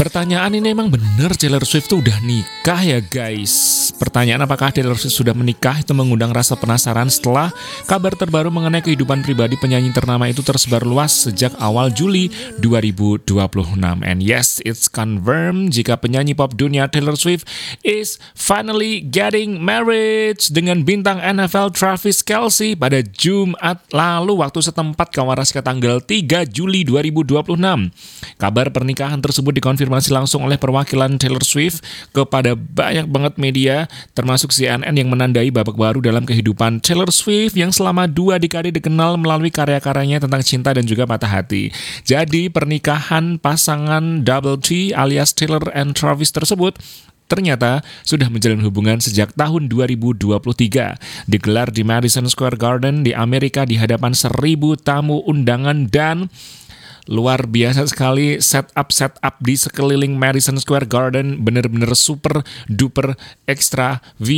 Pertanyaan ini emang bener Taylor Swift tuh udah nikah ya guys? Pertanyaan apakah Taylor Swift sudah menikah itu mengundang rasa penasaran setelah kabar terbaru mengenai kehidupan pribadi penyanyi ternama itu tersebar luas sejak awal Juli 2026. And yes, it's confirmed jika penyanyi pop dunia Taylor Swift is finally getting married dengan bintang NFL Travis Kelce pada Jumat lalu waktu setempat kawaras ke tanggal 3 Juli 2026. Kabar pernikahan tersebut dikonfirmasi langsung oleh perwakilan Taylor Swift kepada banyak banget media, termasuk CNN yang menandai babak baru dalam kehidupan Taylor Swift yang selama 2 dekade dikenal melalui karya-karyanya tentang cinta dan juga patah hati. Jadi pernikahan pasangan Double T alias Taylor and Travis tersebut ternyata sudah menjalin hubungan sejak tahun 2023. Digelar di Madison Square Garden di Amerika di hadapan 1.000 tamu undangan dan luar biasa sekali setup di sekeliling Madison Square Garden, bener-bener super duper ekstra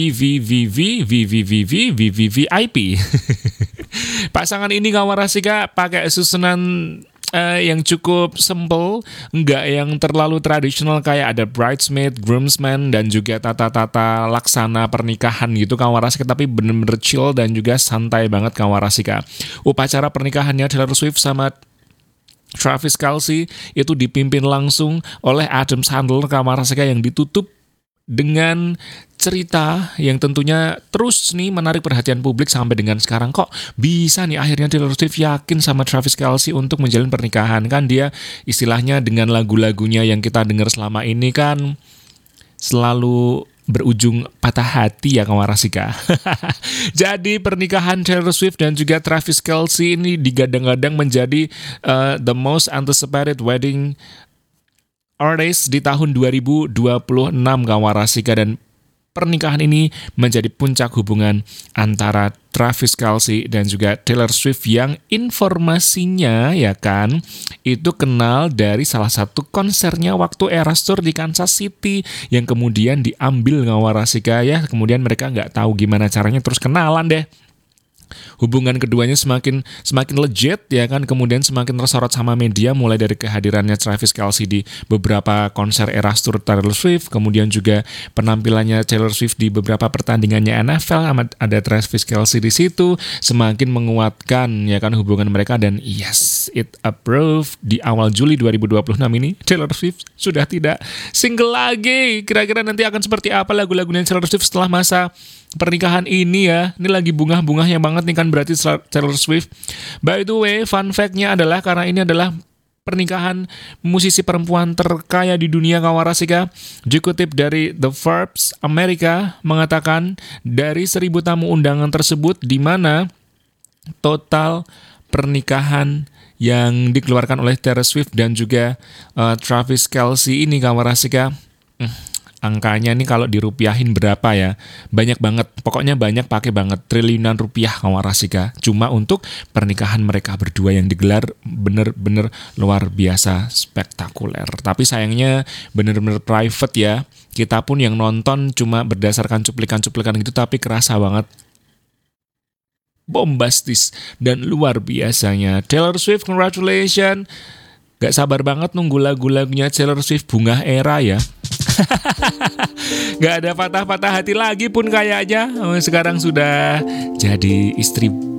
VIP. Pasangan ini kawarasika pakai susunan yang cukup simple, nggak yang terlalu tradisional kayak ada bridesmaid, groomsmen, dan juga tata-tata laksana pernikahan gitu kawarasika, tapi bener-bener chill dan juga santai banget kawarasika. Upacara pernikahannya Taylor Swift sama Travis Kelce itu dipimpin langsung oleh Adam Sandler kawarasika yang ditutup dengan cerita yang tentunya terus nih menarik perhatian publik sampai dengan sekarang. Kok bisa nih akhirnya Taylor Swift yakin sama Travis Kelce untuk menjalin pernikahan? Kan dia istilahnya dengan lagu-lagunya yang kita dengar selama ini kan selalu berujung patah hati ya kawarasika. Jadi pernikahan Taylor Swift dan juga Travis Kelce ini digadang-gadang menjadi the most anticipated wedding artist di tahun 2026 kawarasika, dan pernikahan ini menjadi puncak hubungan antara Travis Kelce dan juga Taylor Swift yang informasinya ya kan itu kenal dari salah satu konsernya waktu Eras Tour di Kansas City yang kemudian diambil ngawarasika ya, kemudian mereka nggak tahu gimana caranya terus kenalan deh. Hubungan keduanya semakin legit ya kan, kemudian semakin tersorot sama media mulai dari kehadirannya Travis Kelce di beberapa konser Eras Tour Taylor Swift, kemudian juga penampilannya Taylor Swift di beberapa pertandingannya NFL ada Travis Kelce di situ, semakin menguatkan ya kan hubungan mereka. Dan yes, it approved di awal Juli 2026 ini Taylor Swift sudah tidak single lagi. Kira-kira nanti akan seperti apa lagu-lagunya Taylor Swift setelah masa pernikahan ini ya. Ini lagi bungah-bungahnya banget nih kan berarti Taylor Swift. By the way, fun fact-nya adalah karena ini adalah pernikahan musisi perempuan terkaya di dunia kawarasika. Dikutip dari The Forbes Amerika mengatakan dari 1.000 tamu undangan tersebut di mana total pernikahan yang dikeluarkan oleh Taylor Swift dan juga Travis Kelce ini kawarasika, angkanya nih kalau dirupiahin berapa ya? Banyak banget, pokoknya banyak pakai banget, triliunan rupiah kawarasika. Cuma untuk pernikahan mereka berdua yang digelar bener-bener luar biasa spektakuler. Tapi sayangnya bener-bener private ya. Kita pun yang nonton cuma berdasarkan cuplikan-cuplikan gitu, tapi kerasa banget bombastis dan luar biasanya. Taylor Swift, congratulations. Gak sabar banget nunggu lagu-lagunya Taylor Swift Bunga Era ya. Gak ada patah-patah hati lagi pun kayaknya. Sekarang sudah jadi istri